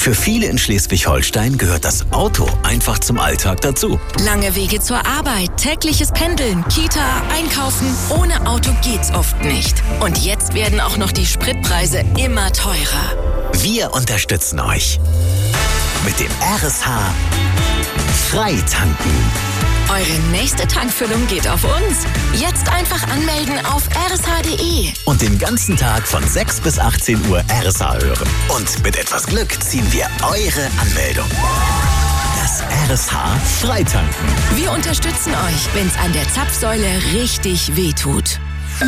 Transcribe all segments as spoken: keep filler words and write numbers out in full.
Für viele in Schleswig-Holstein gehört das Auto einfach zum Alltag dazu. Lange Wege zur Arbeit, tägliches Pendeln, Kita, Einkaufen. Ohne Auto geht's oft nicht. Und jetzt werden auch noch die Spritpreise immer teurer. Wir unterstützen euch mit dem R S H Freitanken. Eure nächste Tankfüllung geht auf uns. Jetzt einfach anmelden auf r s h punkt d e. Und den ganzen Tag von sechs bis achtzehn Uhr R S H hören. Und mit etwas Glück ziehen wir eure Anmeldung. Das R S H Freitanken. Wir unterstützen euch, wenn's an der Zapfsäule richtig wehtut.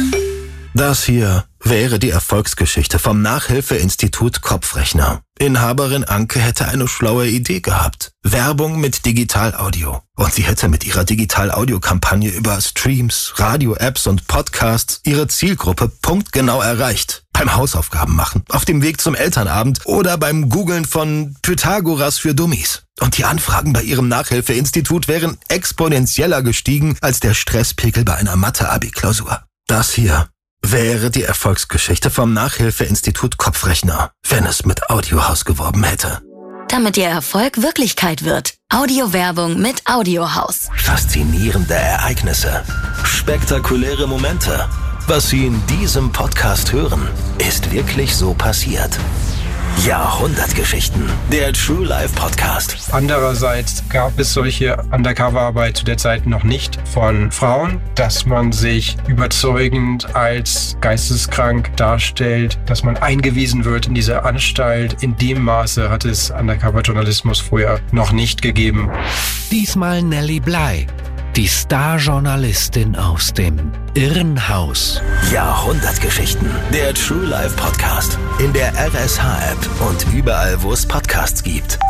Das hier wäre die Erfolgsgeschichte vom Nachhilfeinstitut Kopfrechner. Inhaberin Anke hätte eine schlaue Idee gehabt. Werbung mit Digital-Audio. Und sie hätte mit ihrer Digital-Audio-Kampagne über Streams, Radio-Apps und Podcasts ihre Zielgruppe punktgenau erreicht. Beim Hausaufgaben machen, auf dem Weg zum Elternabend oder beim Googlen von Pythagoras für Dummies. Und die Anfragen bei ihrem Nachhilfeinstitut wären exponentieller gestiegen als der Stresspegel bei einer Mathe-Abi-Klausur. Das hier wäre die Erfolgsgeschichte vom Nachhilfeinstitut Kopfrechner, wenn es mit Audiohaus geworben hätte. Damit Ihr Erfolg Wirklichkeit wird. Audiowerbung mit Audiohaus. Faszinierende Ereignisse, spektakuläre Momente. Was Sie in diesem Podcast hören, ist wirklich so passiert. Jahrhundertgeschichten, der True Life Podcast. Andererseits gab es solche Undercover-Arbeit zu der Zeit noch nicht von Frauen, dass man sich überzeugend als geisteskrank darstellt, dass man eingewiesen wird in diese Anstalt. In dem Maße hat es Undercover-Journalismus früher noch nicht gegeben. Diesmal Nelly Bly, die Star-Journalistin aus dem Irrenhaus. Jahrhundertgeschichten, der True Life Podcast. In der R S H-App und überall, wo es Podcasts gibt.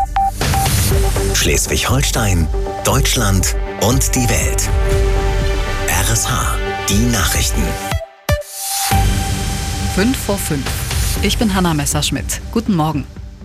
Schleswig-Holstein, Deutschland und die Welt. R S H, die Nachrichten. fünf vor fünf. Ich bin Hanna Messerschmidt. Guten Morgen.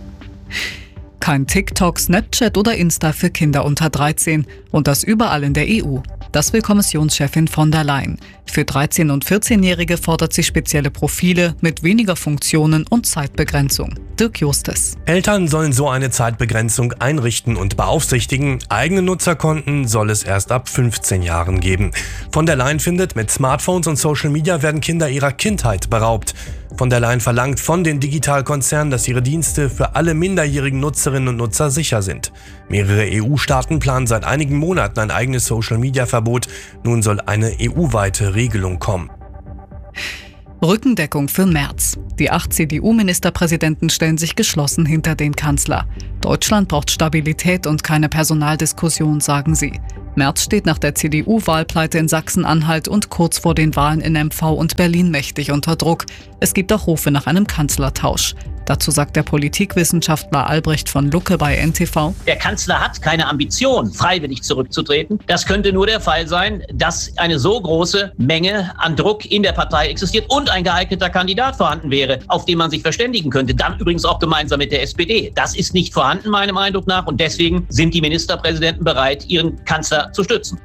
Kein TikTok, Snapchat oder Insta für Kinder unter dreizehn und das überall in der E U. Das will Kommissionschefin von der Leyen. Für dreizehn- und vierzehnjährige fordert sie spezielle Profile mit weniger Funktionen und Zeitbegrenzung. Dirk Justes. Eltern sollen so eine Zeitbegrenzung einrichten und beaufsichtigen. Eigene Nutzerkonten soll es erst ab fünfzehn Jahren geben. Von der Leyen findet, mit Smartphones und Social Media werden Kinder ihrer Kindheit beraubt. Von der Leyen verlangt von den Digitalkonzernen, dass ihre Dienste für alle minderjährigen Nutzerinnen und Nutzer sicher sind. Mehrere E U-Staaten planen seit einigen Monaten ein eigenes Social-Media-Verbot. Nun soll eine E U-weite Regelung kommen. Rückendeckung für Merz. Die acht C D U-Ministerpräsidenten stellen sich geschlossen hinter den Kanzler. Deutschland braucht Stabilität und keine Personaldiskussion, sagen sie. Merz steht nach der C D U-Wahlpleite in Sachsen-Anhalt und kurz vor den Wahlen in M V und Berlin mächtig unter Druck. Es gibt auch Rufe nach einem Kanzlertausch. Dazu sagt der Politikwissenschaftler Albrecht von Lucke bei N T V: Der Kanzler hat keine Ambition, freiwillig zurückzutreten. Das könnte nur der Fall sein, dass eine so große Menge an Druck in der Partei existiert und ein geeigneter Kandidat vorhanden wäre, auf den man sich verständigen könnte. Dann übrigens auch gemeinsam mit der S P D. Das ist nicht vorhanden, meinem Eindruck nach. Und deswegen sind die Ministerpräsidenten bereit, ihren Kanzler zu stützen.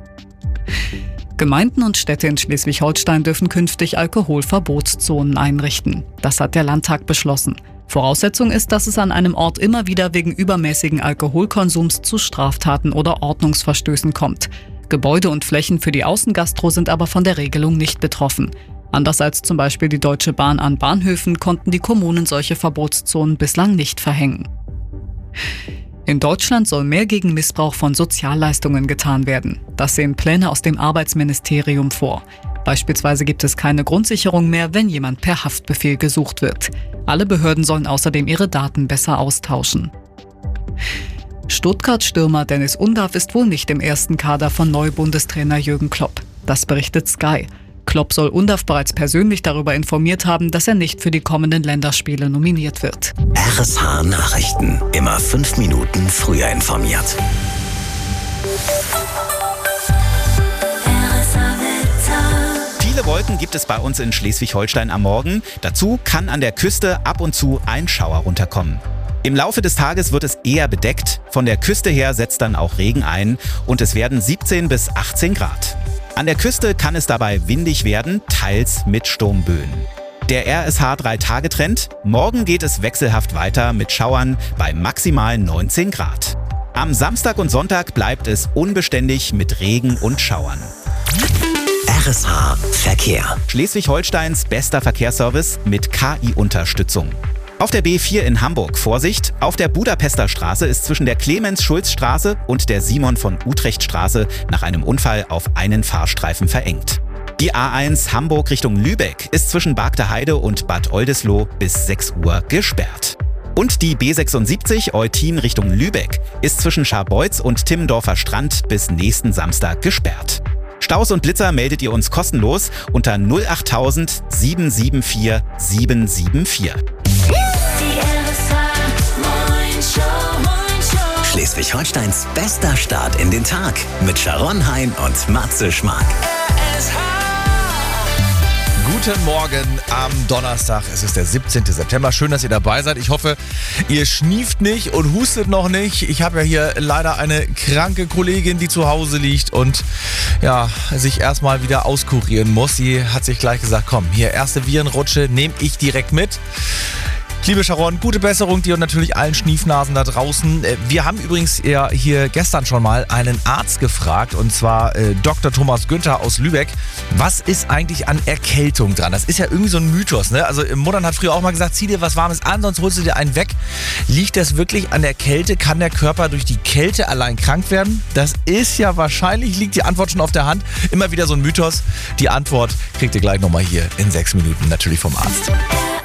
Gemeinden und Städte in Schleswig-Holstein dürfen künftig Alkoholverbotszonen einrichten. Das hat der Landtag beschlossen. Voraussetzung ist, dass es an einem Ort immer wieder wegen übermäßigen Alkoholkonsums zu Straftaten oder Ordnungsverstößen kommt. Gebäude und Flächen für die Außengastro sind aber von der Regelung nicht betroffen. Anders als zum Beispiel die Deutsche Bahn an Bahnhöfen konnten die Kommunen solche Verbotszonen bislang nicht verhängen. In Deutschland soll mehr gegen Missbrauch von Sozialleistungen getan werden. Das sehen Pläne aus dem Arbeitsministerium vor. Beispielsweise gibt es keine Grundsicherung mehr, wenn jemand per Haftbefehl gesucht wird. Alle Behörden sollen außerdem ihre Daten besser austauschen. Stuttgart-Stürmer Dennis Undav ist wohl nicht im ersten Kader von Neu-Bundestrainer Jürgen Klopp. Das berichtet Sky. Klopp soll Undav bereits persönlich darüber informiert haben, dass er nicht für die kommenden Länderspiele nominiert wird. R S H Nachrichten. Immer fünf Minuten früher informiert. Viele Wolken gibt es bei uns in Schleswig-Holstein am Morgen. Dazu kann an der Küste ab und zu ein Schauer runterkommen. Im Laufe des Tages wird es eher bedeckt. Von der Küste her setzt dann auch Regen ein und es werden siebzehn bis achtzehn Grad. An der Küste kann es dabei windig werden, teils mit Sturmböen. Der R S H drei Tage Trend. Morgen geht es wechselhaft weiter mit Schauern bei maximal neunzehn Grad. Am Samstag und Sonntag bleibt es unbeständig mit Regen und Schauern. R S H Verkehr. Schleswig-Holsteins bester Verkehrsservice mit K I-Unterstützung. Auf der B vier in Hamburg Vorsicht, auf der Budapester Straße ist zwischen der Clemens-Schulz-Straße und der Simon-von-Utrecht-Straße nach einem Unfall auf einen Fahrstreifen verengt. Die A eins Hamburg Richtung Lübeck ist zwischen Bargteheide und Bad Oldesloe bis sechs Uhr gesperrt. Und die B sechsundsiebzig Eutin Richtung Lübeck ist zwischen Scharbeutz und Timmendorfer Strand bis nächsten Samstag gesperrt. Staus und Blitzer meldet ihr uns kostenlos unter null acht tausend sieben sieben vier sieben sieben vier. Schleswig-Holsteins bester Start in den Tag mit Sharon Hein und Matze Schmark. Guten Morgen am Donnerstag. Es ist der siebzehnten September. Schön, dass ihr dabei seid. Ich hoffe, ihr schnieft nicht und hustet noch nicht. Ich habe ja hier leider eine kranke Kollegin, die zu Hause liegt und ja, sich erstmal wieder auskurieren muss. Sie hat sich gleich gesagt, komm, hier erste Virenrutsche nehme ich direkt mit. Liebe Sharon, gute Besserung dir und natürlich allen Schniefnasen da draußen. Wir haben übrigens ja hier gestern schon mal einen Arzt gefragt, und zwar äh, Doktor Thomas Günther aus Lübeck. Was ist eigentlich an Erkältung dran? Das ist ja irgendwie so ein Mythos, ne? Also Muttern hat früher auch mal gesagt, zieh dir was Warmes an, sonst holst du dir einen weg. Liegt das wirklich an der Kälte? Kann der Körper durch die Kälte allein krank werden? Das ist ja wahrscheinlich, liegt die Antwort schon auf der Hand. Immer wieder so ein Mythos. Die Antwort kriegt ihr gleich nochmal hier in sechs Minuten natürlich vom Arzt.